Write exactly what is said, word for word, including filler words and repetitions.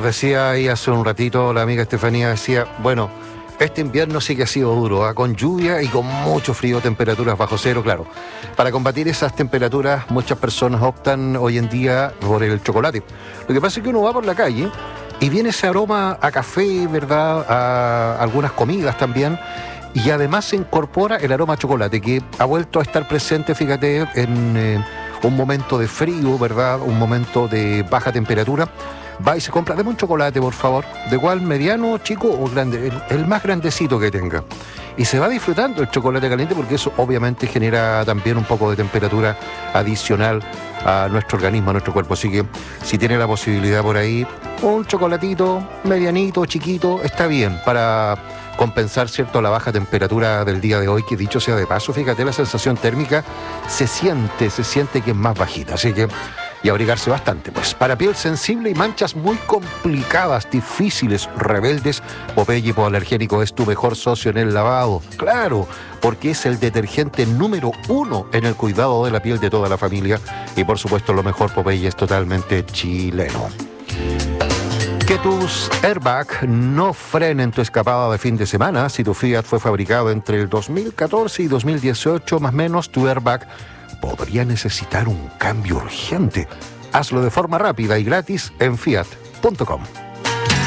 Nos decía ahí hace un ratito la amiga Estefanía, decía, bueno, este invierno sí que ha sido duro, ¿eh? Con lluvia y con mucho frío, temperaturas bajo cero, claro. Para combatir esas temperaturas, muchas personas optan hoy en día por el chocolate. Lo que pasa es que uno va por la calle y viene ese aroma a café, ¿verdad? A algunas comidas también. Y además se incorpora el aroma a chocolate, que ha vuelto a estar presente, fíjate, en eh, un momento de frío, ¿verdad? Un momento de baja temperatura. Va y se compra, deme un chocolate, por favor, de cual mediano, chico o grande, el, el más grandecito que tenga. Y se va disfrutando el chocolate caliente porque eso obviamente genera también un poco de temperatura adicional a nuestro organismo, a nuestro cuerpo. Así que si tiene la posibilidad por ahí, un chocolatito medianito, chiquito, está bien para compensar, ¿cierto?, la baja temperatura del día de hoy, que dicho sea de paso, fíjate, la sensación térmica se siente, se siente que es más bajita. Así que y abrigarse bastante, pues. Para piel sensible y manchas muy complicadas, difíciles, rebeldes, Popeye hipoalergénico es tu mejor socio en el lavado. Claro, porque es el detergente número uno en el cuidado de la piel de toda la familia. Y por supuesto, lo mejor, Popeye es totalmente chileno. Que tus airbags no frenen tu escapada de fin de semana. Si tu Fiat fue fabricado entre el dos mil catorce y dos mil dieciocho, más o menos, tu airbag podría necesitar un cambio urgente. Hazlo de forma rápida y gratis en fiat punto com.